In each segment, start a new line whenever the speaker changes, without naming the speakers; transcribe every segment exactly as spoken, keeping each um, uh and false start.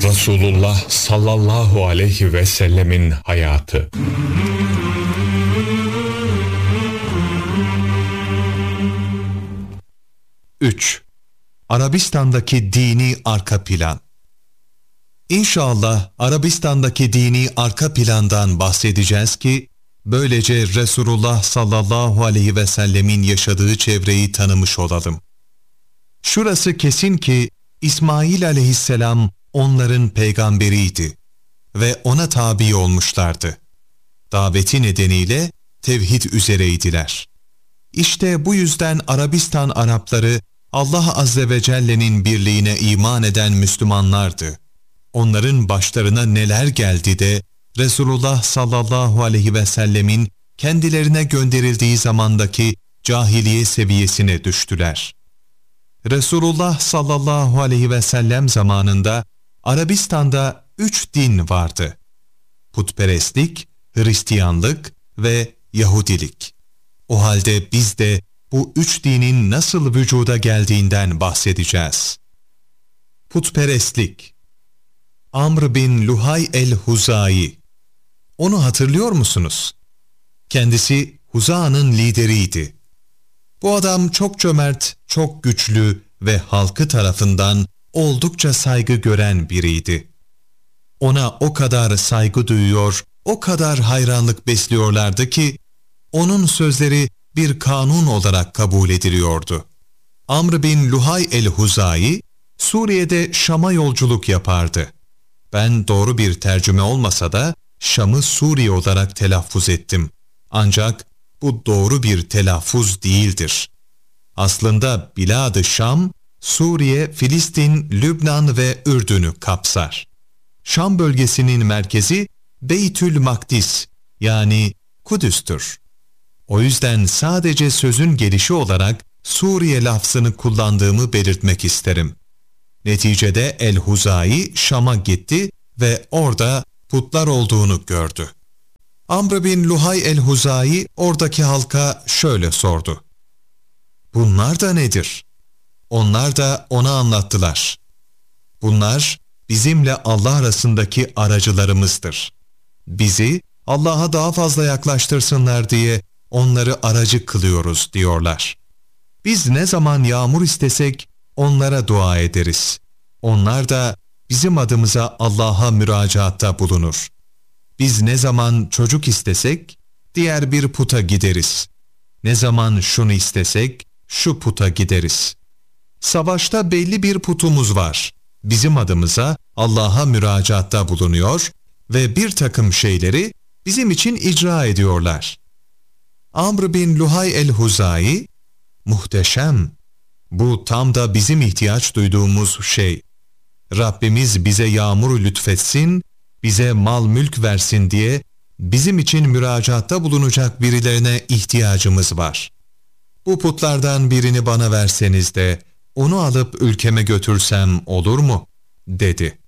Resulullah sallallahu aleyhi ve sellemin hayatı.
üç. Arabistan'daki dini arka plan. İnşallah Arabistan'daki dini arka plandan bahsedeceğiz ki, böylece Resulullah sallallahu aleyhi ve sellemin yaşadığı çevreyi tanımış olalım. Şurası kesin ki, İsmail aleyhisselam onların peygamberiydi ve ona tabi olmuşlardı. Daveti nedeniyle tevhid üzereydiler. İşte bu yüzden Arabistan Arapları Allah Azze ve Celle'nin birliğine iman eden Müslümanlardı. Onların başlarına neler geldi de Resulullah sallallahu aleyhi ve sellemin kendilerine gönderildiği zamandaki cahiliye seviyesine düştüler. Resulullah sallallahu aleyhi ve sellem zamanında Arabistan'da üç din vardı: putperestlik, Hristiyanlık ve Yahudilik. O halde biz de bu üç dinin nasıl vücuda geldiğinden bahsedeceğiz. Putperestlik. Amr bin Luhay el-Huzayi. Onu hatırlıyor musunuz? Kendisi Huza'nın lideriydi. Bu adam çok cömert, çok güçlü ve halkı tarafından oldukça saygı gören biriydi. Ona o kadar saygı duyuyor, o kadar hayranlık besliyorlardı ki, onun sözleri bir kanun olarak kabul ediliyordu. Amr bin Luhay el-Huzayi, Suriye'de Şam'a yolculuk yapardı. Ben doğru bir tercüme olmasa da Şam'ı Suriye olarak telaffuz ettim. Ancak bu doğru bir telaffuz değildir. Aslında Bilad-ı Şam, Suriye, Filistin, Lübnan ve Ürdün'ü kapsar. Şam bölgesinin merkezi Beytül Makdis yani Kudüs'tür. O yüzden sadece sözün gelişi olarak Suriye lafzını kullandığımı belirtmek isterim. Neticede el-Huzayi Şam'a gitti ve orada putlar olduğunu gördü. Amr bin Luhay el-Huzayi oradaki halka şöyle sordu: "Bunlar da nedir?" Onlar da ona anlattılar. "Bunlar bizimle Allah arasındaki aracılarımızdır. Bizi Allah'a daha fazla yaklaştırsınlar diye onları aracı kılıyoruz" diyorlar. "Biz ne zaman yağmur istesek onlara dua ederiz. Onlar da bizim adımıza Allah'a müracaatta bulunur. Biz ne zaman çocuk istesek diğer bir puta gideriz. Ne zaman şunu istesek şu puta gideriz. Savaşta belli bir putumuz var. Bizim adımıza Allah'a müracaatta bulunuyor ve bir takım şeyleri bizim için icra ediyorlar." Amr bin Luhay el-Huzayi, "Muhteşem, bu tam da bizim ihtiyaç duyduğumuz şey. Rabbimiz bize yağmuru lütfetsin, bize mal mülk versin diye bizim için müracaatta bulunacak birilerine ihtiyacımız var. Bu putlardan birini bana verseniz de onu alıp ülkeme götürsem olur mu?" dedi.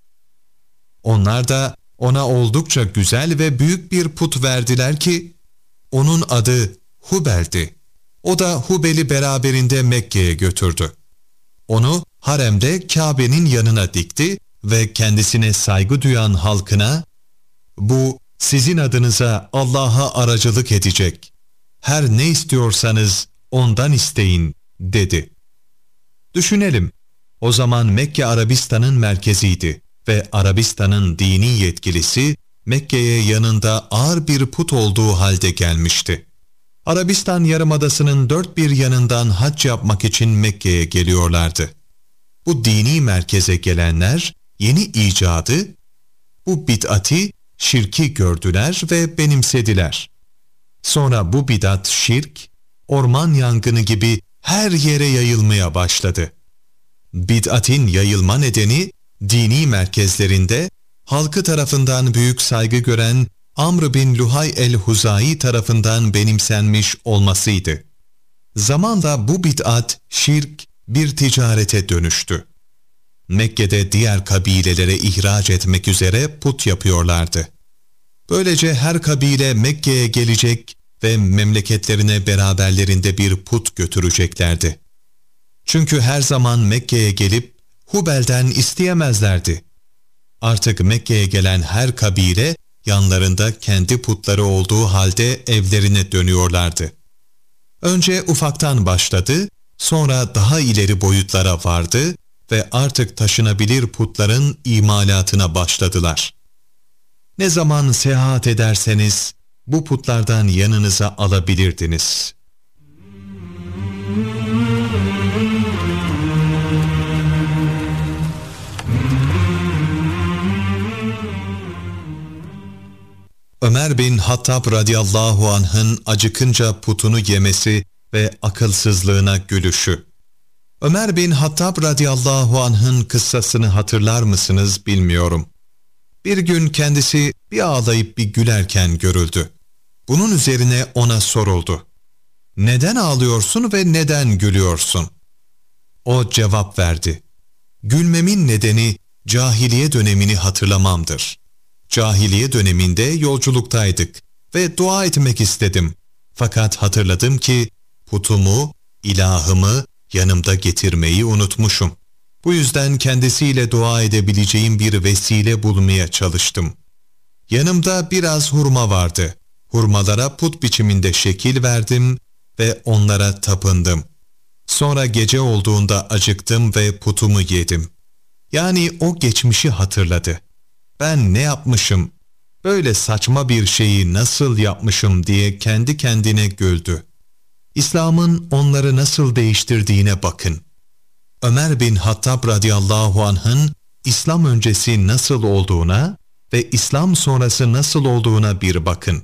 Onlar da ona oldukça güzel ve büyük bir put verdiler ki, onun adı Hubel'di. O da Hubel'i beraberinde Mekke'ye götürdü. Onu haremde Kabe'nin yanına dikti ve kendisine saygı duyan halkına, "Bu sizin adınıza Allah'a aracılık edecek. Her ne istiyorsanız ondan isteyin" dedi. Düşünelim, o zaman Mekke Arabistan'ın merkeziydi ve Arabistan'ın dini yetkilisi Mekke'ye yanında ağır bir put olduğu halde gelmişti. Arabistan Yarımadası'nın dört bir yanından hac yapmak için Mekke'ye geliyorlardı. Bu dini merkeze gelenler yeni icadı, bu bid'ati, şirki gördüler ve benimsediler. Sonra bu bid'at, şirk, orman yangını gibi her yere yayılmaya başladı. Bid'atin yayılma nedeni dini merkezlerinde halkı tarafından büyük saygı gören Amr bin Luhay el-Huzayi tarafından benimsenmiş olmasıydı. Zamanla bu bid'at, şirk bir ticarete dönüştü. Mekke'de diğer kabilelere ihraç etmek üzere put yapıyorlardı. Böylece her kabile Mekke'ye gelecek ve memleketlerine beraberlerinde bir put götüreceklerdi. Çünkü her zaman Mekke'ye gelip Hubel'den isteyemezlerdi. Artık Mekke'ye gelen her kabile yanlarında kendi putları olduğu halde evlerine dönüyorlardı. Önce ufaktan başladı, sonra daha ileri boyutlara vardı ve artık taşınabilir putların imalatına başladılar. Ne zaman seyahat ederseniz bu putlardan yanınıza alabilirdiniz. Ömer bin Hattab radıyallahu anh'ın acıkınca putunu yemesi ve akılsızlığına gülüşü. Ömer bin Hattab radıyallahu anh'ın kıssasını hatırlar mısınız bilmiyorum. Bir gün kendisi bir ağlayıp bir gülerken görüldü. Bunun üzerine ona soruldu. Neden ağlıyorsun ve neden gülüyorsun? O cevap verdi. Gülmemin nedeni cahiliye dönemini hatırlamamdır. Cahiliye döneminde yolculuktaydık ve dua etmek istedim. Fakat hatırladım ki putumu, ilahımı yanımda getirmeyi unutmuşum. Bu yüzden kendisiyle dua edebileceğim bir vesile bulmaya çalıştım. Yanımda biraz hurma vardı. Hurmalara put biçiminde şekil verdim ve onlara tapındım. Sonra gece olduğunda acıktım ve putumu yedim. Yani o geçmişi hatırladı. Ben ne yapmışım, böyle saçma bir şeyi nasıl yapmışım diye kendi kendine güldü. İslam'ın onları nasıl değiştirdiğine bakın. Ömer bin Hattab radıyallahu anh'ın İslam öncesi nasıl olduğuna ve İslam sonrası nasıl olduğuna bir bakın.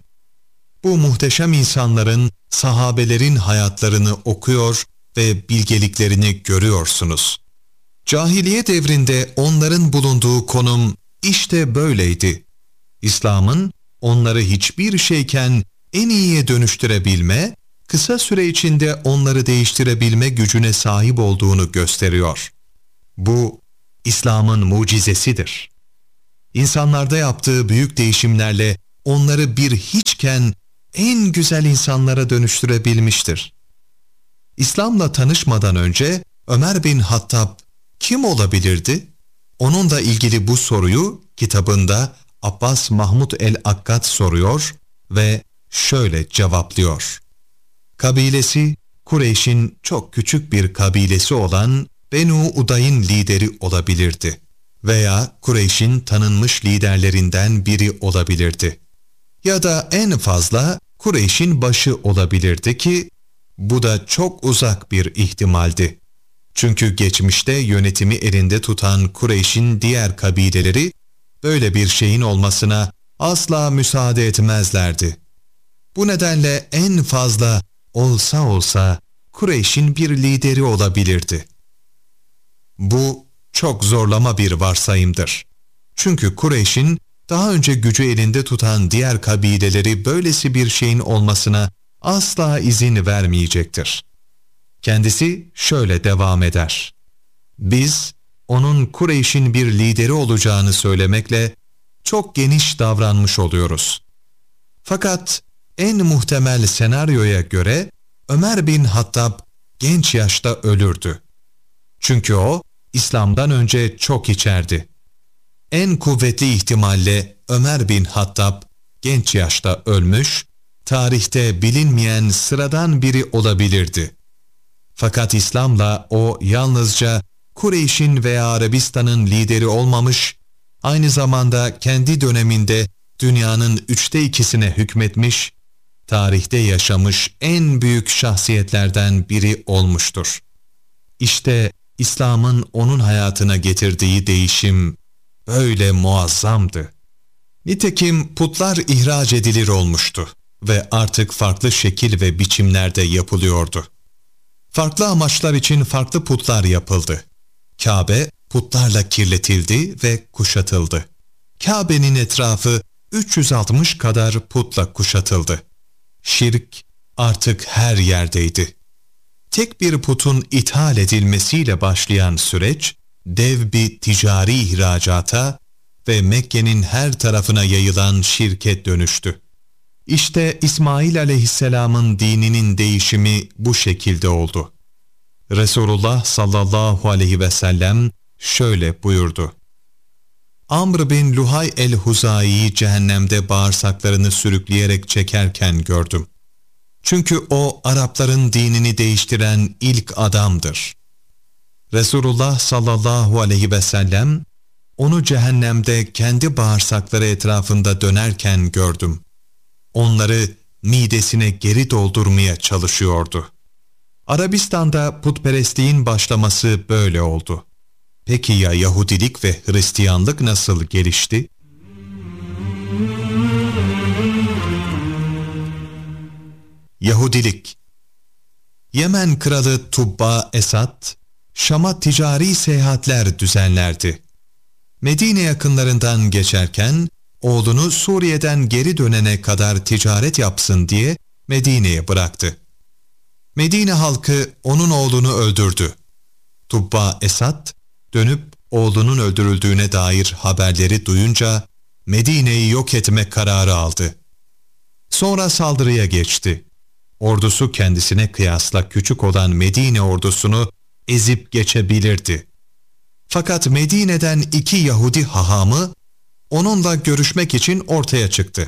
Bu muhteşem insanların, sahabelerin hayatlarını okuyor ve bilgeliklerini görüyorsunuz. Cahiliye devrinde onların bulunduğu konum işte böyleydi. İslam'ın onları hiçbir şeyken en iyiye dönüştürebilme, kısa süre içinde onları değiştirebilme gücüne sahip olduğunu gösteriyor. Bu, İslam'ın mucizesidir. İnsanlarda yaptığı büyük değişimlerle onları bir hiçken en güzel insanlara dönüştürebilmiştir. İslam'la tanışmadan önce Ömer bin Hattab kim olabilirdi? Onunla ilgili bu soruyu kitabında Abbas Mahmud el-Akkad soruyor ve şöyle cevaplıyor. Kabilesi, Kureyş'in çok küçük bir kabilesi olan Benu Uday'ın lideri olabilirdi veya Kureyş'in tanınmış liderlerinden biri olabilirdi. Ya da en fazla Kureyş'in başı olabilirdi ki bu da çok uzak bir ihtimaldi. Çünkü geçmişte yönetimi elinde tutan Kureyş'in diğer kabileleri böyle bir şeyin olmasına asla müsaade etmezlerdi. Bu nedenle en fazla olsa olsa Kureyş'in bir lideri olabilirdi. Bu çok zorlama bir varsayımdır. Çünkü Kureyş'in daha önce gücü elinde tutan diğer kabileleri böylesi bir şeyin olmasına asla izin vermeyecektir. Kendisi şöyle devam eder. Biz, onun Kureyş'in bir lideri olacağını söylemekle çok geniş davranmış oluyoruz. Fakat en muhtemel senaryoya göre Ömer bin Hattab genç yaşta ölürdü. Çünkü o, İslam'dan önce çok içerdi. En kuvvetli ihtimalle Ömer bin Hattab genç yaşta ölmüş, tarihte bilinmeyen sıradan biri olabilirdi. Fakat İslam'la o yalnızca Kureyş'in veya Arabistan'ın lideri olmamış, aynı zamanda kendi döneminde dünyanın üçte ikisine hükmetmiş, tarihte yaşamış en büyük şahsiyetlerden biri olmuştur. İşte İslam'ın onun hayatına getirdiği değişim böyle muazzamdı. Nitekim putlar ihraç edilir olmuştu ve artık farklı şekil ve biçimlerde yapılıyordu. Farklı amaçlar için farklı putlar yapıldı. Kabe putlarla kirletildi ve kuşatıldı. Kabe'nin etrafı üç yüz altmış kadar putla kuşatıldı. Şirk artık her yerdeydi. Tek bir putun ithal edilmesiyle başlayan süreç, dev bir ticari ihracata ve Mekke'nin her tarafına yayılan şirke dönüştü. İşte İsmail aleyhisselamın dininin değişimi bu şekilde oldu. Resulullah sallallahu aleyhi ve sellem şöyle buyurdu. Amr bin Luhay el-Huzayi'yi cehennemde bağırsaklarını sürükleyerek çekerken gördüm. Çünkü o Arapların dinini değiştiren ilk adamdır. Resulullah sallallahu aleyhi ve sellem onu cehennemde kendi bağırsakları etrafında dönerken gördüm. Onları midesine geri doldurmaya çalışıyordu. Arabistan'da putperestliğin başlaması böyle oldu. Peki ya Yahudilik ve Hristiyanlık nasıl gelişti? Yahudilik. Yemen kralı Tubba Esad, Şam'a ticari seyahatler düzenlerdi. Medine yakınlarından geçerken, oğlunu Suriye'den geri dönene kadar ticaret yapsın diye Medine'ye bıraktı. Medine halkı onun oğlunu öldürdü. Tubba Esad, dönüp oğlunun öldürüldüğüne dair haberleri duyunca Medine'yi yok etme kararı aldı. Sonra saldırıya geçti. Ordusu kendisine kıyasla küçük olan Medine ordusunu ezip geçebilirdi. Fakat Medine'den iki Yahudi hahamı onunla görüşmek için ortaya çıktı.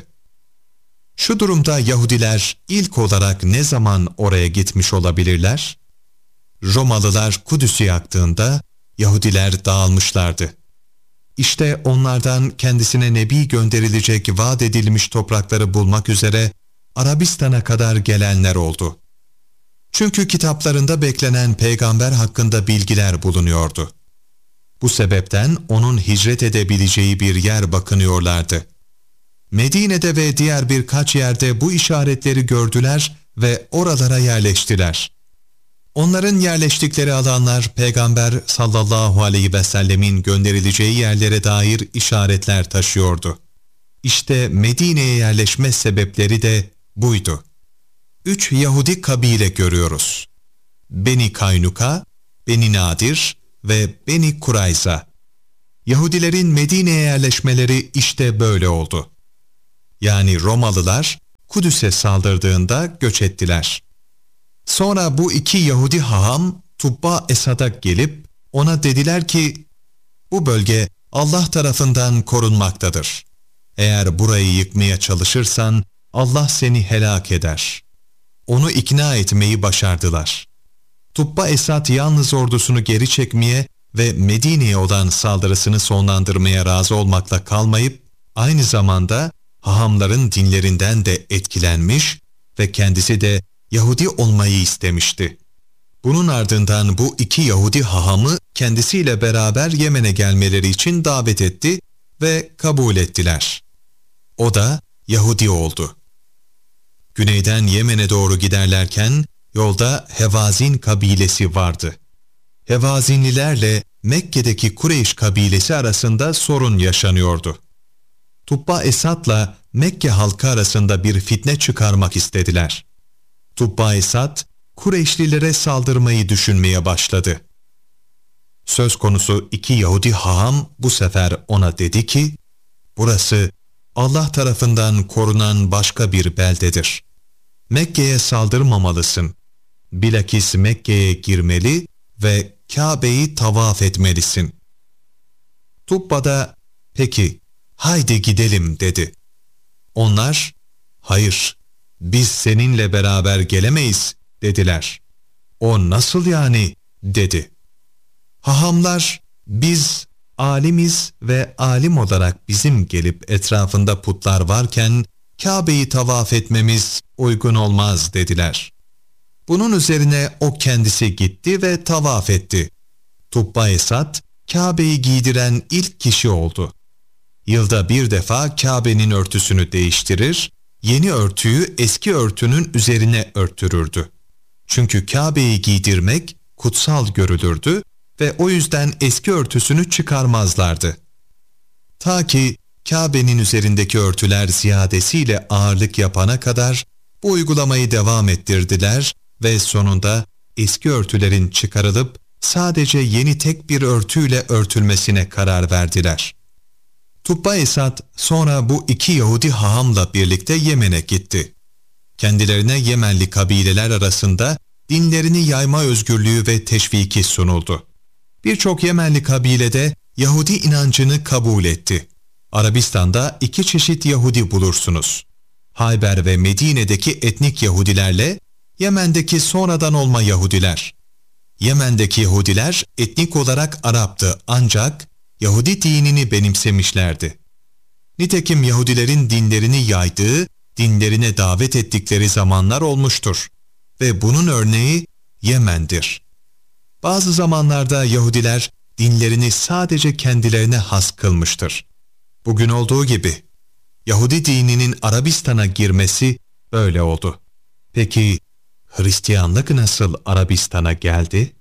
Şu durumda Yahudiler ilk olarak ne zaman oraya gitmiş olabilirler? Romalılar Kudüs'ü yaktığında Yahudiler dağılmışlardı. İşte onlardan kendisine nebi gönderilecek vaat edilmiş toprakları bulmak üzere Arabistan'a kadar gelenler oldu. Çünkü kitaplarında beklenen peygamber hakkında bilgiler bulunuyordu. Bu sebepten onun hicret edebileceği bir yer bakınıyorlardı. Medine'de ve diğer birkaç yerde bu işaretleri gördüler ve oralara yerleştiler. Onların yerleştikleri alanlar Peygamber sallallahu aleyhi ve sellemin gönderileceği yerlere dair işaretler taşıyordu. İşte Medine'ye yerleşme sebepleri de buydu. Üç Yahudi kabile görüyoruz. Beni Kaynuka, Beni Nadir ve Beni Kurayza. Yahudilerin Medine'ye yerleşmeleri işte böyle oldu. Yani Romalılar Kudüs'e saldırdığında göç ettiler. Sonra bu iki Yahudi haham Tubba Esad'a gelip ona dediler ki, bu bölge Allah tarafından korunmaktadır. Eğer burayı yıkmaya çalışırsan Allah seni helak eder. Onu ikna etmeyi başardılar. Tubba Esad yalnız ordusunu geri çekmeye ve Medine'ye olan saldırısını sonlandırmaya razı olmakla kalmayıp, aynı zamanda hahamların dinlerinden de etkilenmiş ve kendisi de Yahudi olmayı istemişti. Bunun ardından bu iki Yahudi hahamı kendisiyle beraber Yemen'e gelmeleri için davet etti ve kabul ettiler. O da Yahudi oldu. Güneyden Yemen'e doğru giderlerken yolda Hevazin kabilesi vardı. Hevazinlilerle Mekke'deki Kureyş kabilesi arasında sorun yaşanıyordu. Tubba Esad'la Mekke halkı arasında bir fitne çıkarmak istediler. Tubba Esad, Kureyşlilere saldırmayı düşünmeye başladı. Söz konusu iki Yahudi haham bu sefer ona dedi ki, burası Allah tarafından korunan başka bir beldedir. Mekke'ye saldırmamalısın. Bilakis Mekke'ye girmeli ve Kabe'yi tavaf etmelisin. Tubba da, peki, haydi gidelim dedi. Onlar, hayır, biz seninle beraber gelemeyiz dediler. O nasıl yani dedi. Hahamlar, biz alimiz ve alim olarak bizim gelip etrafında putlar varken Kabe'yi tavaf etmemiz uygun olmaz dediler. Bunun üzerine o kendisi gitti ve tavaf etti. Tubba Esad, Kabe'yi giydiren ilk kişi oldu. Yılda bir defa Kabe'nin örtüsünü değiştirir, yeni örtüyü eski örtünün üzerine örttürürdü. Çünkü Kabe'yi giydirmek kutsal görülürdü ve o yüzden eski örtüsünü çıkarmazlardı. Ta ki Kabe'nin üzerindeki örtüler ziyadesiyle ağırlık yapana kadar bu uygulamayı devam ettirdiler ve sonunda eski örtülerin çıkarılıp sadece yeni tek bir örtüyle örtülmesine karar verdiler. Tubba Esad sonra bu iki Yahudi hahamla birlikte Yemen'e gitti. Kendilerine Yemenli kabileler arasında dinlerini yayma özgürlüğü ve teşviki sunuldu. Birçok Yemenli kabilede Yahudi inancını kabul etti. Arabistan'da iki çeşit Yahudi bulursunuz. Hayber ve Medine'deki etnik Yahudilerle Yemen'deki sonradan olma Yahudiler. Yemen'deki Yahudiler etnik olarak Arap'tı ancak Yahudi dinini benimsemişlerdi. Nitekim Yahudilerin dinlerini yaydığı, dinlerine davet ettikleri zamanlar olmuştur. Ve bunun örneği Yemen'dir. Bazı zamanlarda Yahudiler dinlerini sadece kendilerine has kılmıştır. Bugün olduğu gibi Yahudi dininin Arabistan'a girmesi böyle oldu. Peki Hristiyanlık nasıl Arabistan'a geldi?